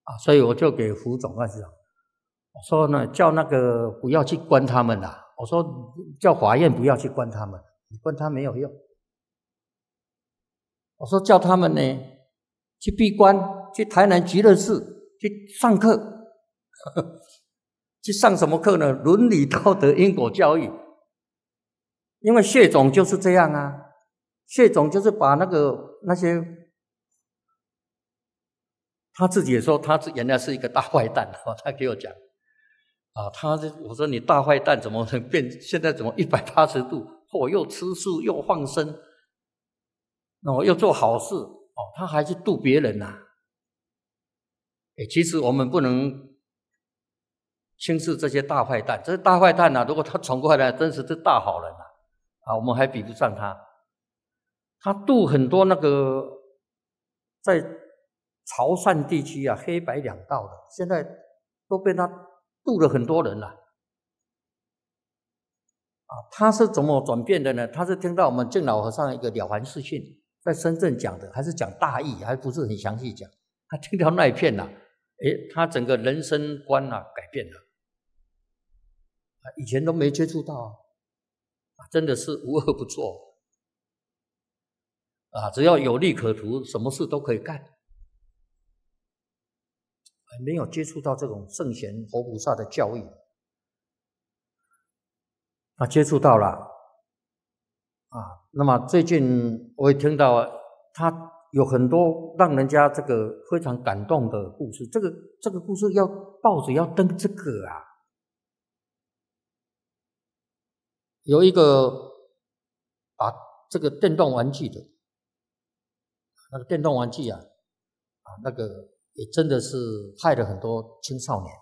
所以我就给胡总干事长，我说呢，叫那个不要去关他们啦。我说叫法院不要去关他们，你关他没有用。我说叫他们呢去闭关，去台南极乐寺去上课，去上什么课呢？伦理道德因果教育。因为谢总就是这样啊，谢总就是把那些，他自己也说他原来是一个大坏蛋，他给我讲我说你大坏蛋怎么能变，现在怎么180度，又吃素又放生，又做好事，他还去度别人啊。其实我们不能轻视这些大坏蛋，这些大坏蛋如果他闯过来，真是大好人我们还比不上他。他度很多那个在潮汕地区黑白两道的，现在都被他度了很多人了。他是怎么转变的呢？他是听到我们净老和尚一个了凡四训在深圳讲的，还是讲大义，还不是很详细讲。他听到那一片他整个人生观改变了，以前都没接触到真的是无恶不作只要有利可图，什么事都可以干。没有接触到这种圣贤佛菩萨的教育，接触到了那么最近我也听到他有很多让人家这个非常感动的故事，这个故事报纸要登这个有一个把这个电动玩具的那个电动玩具那个也真的是害了很多青少年。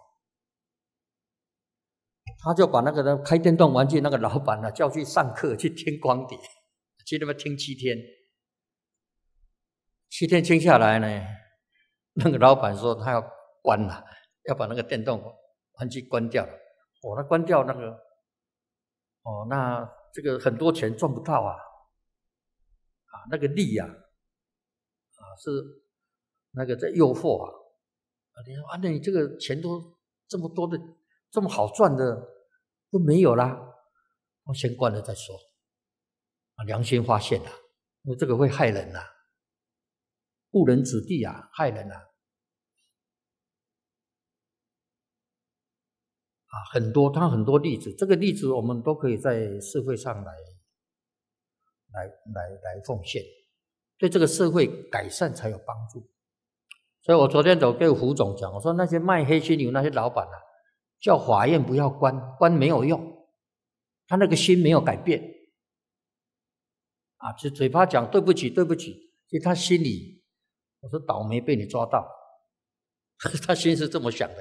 他就把那个开电动玩具那个老板叫去上课，去听光碟，去那边听7天，7天听下来呢，那个老板说他要关了，要把那个电动玩具关掉了。他关掉那个那这个很多钱赚不到那个利是那个在诱惑你说那你这个钱都这么多的，这么好赚的都没有啦，我先关了再说良心发现因为这个会害人误人子弟害人他很多例子，这个例子我们都可以在社会上来奉献，对这个社会改善才有帮助。所以我昨天跟胡总讲，我说那些卖黑犀牛那些老板叫法院不要关没有用，他那个心没有改变就嘴巴讲对不起对不起，其实他心里我说倒霉被你抓到他心是这么想的，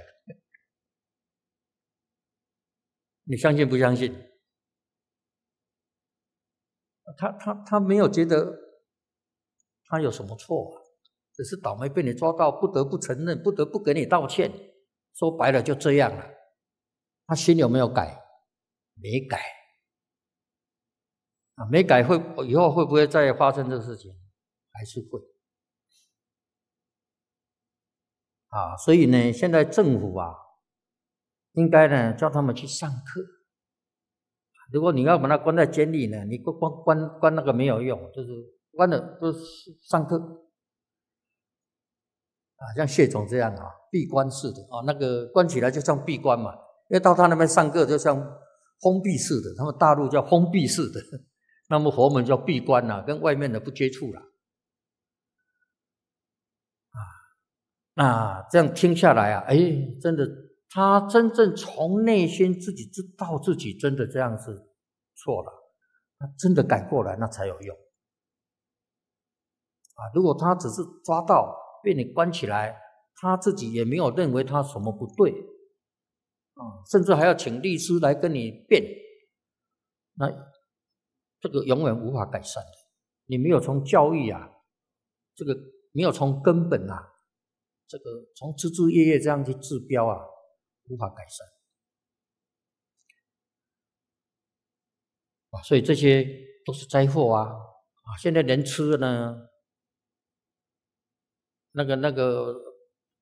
你相信不相信？他没有觉得他有什么错只是倒霉被你抓到，不得不承认，不得不给你道歉，说白了就这样了。他心有没有改？没改没改以后会不会再发生这个事情？还是会所以呢，现在政府应该呢叫他们去上课。如果你要把他关在监狱呢，你关那个没有用，就是关了就是上课像谢总这样闭关式的那个关起来就像闭关嘛，因为到他那边上课就像封闭式的，他们大陆叫封闭式的，那么佛门叫闭关跟外面的不接触了那这样听下来真的他真正从内心自己知道自己真的这样是错了，他真的改过来那才有用如果他只是抓到被你关起来，他自己也没有认为他什么不对甚至还要请律师来跟你辩，那这个永远无法改善的。你没有从教育这个没有从根本这个从枝枝叶叶这样去治标无法改善所以这些都是灾祸现在人吃呢那个